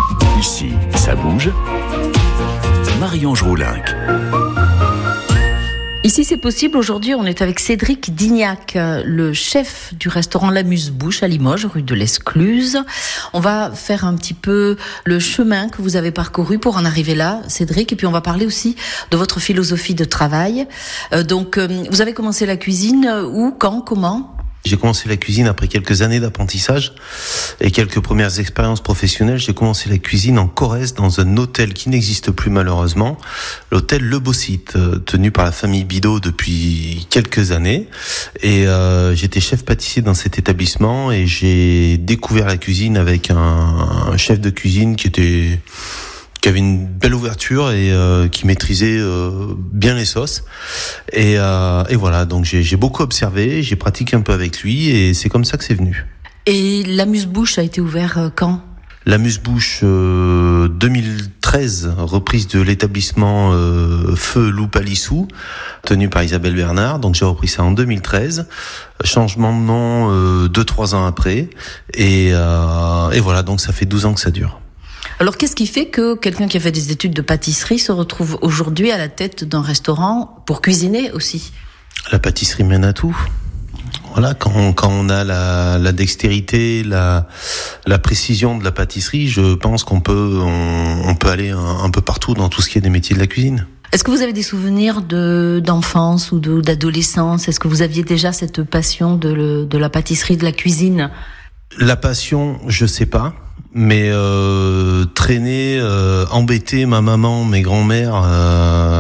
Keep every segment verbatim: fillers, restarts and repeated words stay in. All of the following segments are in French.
Ici, ça bouge. Marie-Ange Roulinck. Ici, c'est possible. Aujourd'hui, on est avec Cédric Dignac, le chef du restaurant l'Amuse-Bouche à Limoges, rue de l'Escluse. On va faire un petit peu le chemin que vous avez parcouru pour en arriver là, Cédric. Et puis, on va parler aussi de votre philosophie de travail. Euh, donc, euh, vous avez commencé la cuisine où, quand, comment ? J'ai commencé la cuisine après quelques années d'apprentissage et quelques premières expériences professionnelles. J'ai commencé la cuisine en Corrèze dans un hôtel qui n'existe plus malheureusement, l'hôtel Le Beau-Site, tenu par la famille Bidot depuis quelques années. Et euh, j'étais chef pâtissier dans cet établissement et j'ai découvert la cuisine avec un, un chef de cuisine qui était... qui avait une belle ouverture et euh, qui maîtrisait euh, bien les sauces et, euh, et voilà, donc j'ai, j'ai beaucoup observé, j'ai pratiqué un peu avec lui et c'est comme ça que c'est venu. Et l'Amuse-Bouche a été ouvert euh, quand ? L'Amuse-Bouche euh, deux mille treize, reprise de l'établissement euh, Feu Loup Palissou, tenu par Isabelle Bernard, donc j'ai repris ça en deux mille treize, changement de nom euh, deux trois ans après et, euh, et voilà, donc ça fait douze ans que ça dure. Alors, qu'est-ce qui fait que quelqu'un qui a fait des études de pâtisserie se retrouve aujourd'hui à la tête d'un restaurant pour cuisiner aussi ? La pâtisserie mène à tout. Voilà, quand on, quand on a la, la dextérité, la, la précision de la pâtisserie, je pense qu'on peut, on, on peut aller un, un peu partout dans tout ce qui est des métiers de la cuisine. Est-ce que vous avez des souvenirs de, d'enfance ou de, d'adolescence ? Est-ce que vous aviez déjà cette passion de, le, de la pâtisserie, de la cuisine ? La passion, je sais pas. Mais euh, traîner, euh, embêter ma maman, mes grands-mères euh,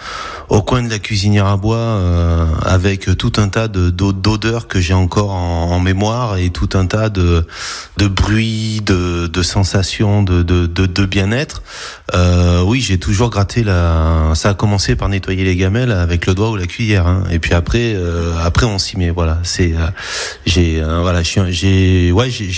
au coin de la cuisinière à bois euh, avec tout un tas de, d'odeurs que j'ai encore en, en mémoire et tout un tas de, de bruits, de, de sensations, de, de, de, de bien-être. Euh, oui, j'ai toujours gratté la. Ça a commencé par nettoyer les gamelles avec le doigt ou la cuillère, hein. Et puis après, euh, après on s'y met. Voilà, c'est. Euh, j'ai. Euh, voilà, j'ai. j'ai ouais, j'ai.